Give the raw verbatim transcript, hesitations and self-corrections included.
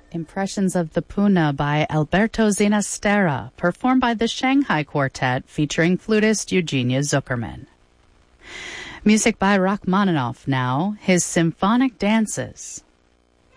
Impressions of the Puna by Alberto Zinastera, performed by the Shanghai Quartet featuring flutist Eugenia Zuckerman. Music by Rachmaninoff now, his Symphonic Dances.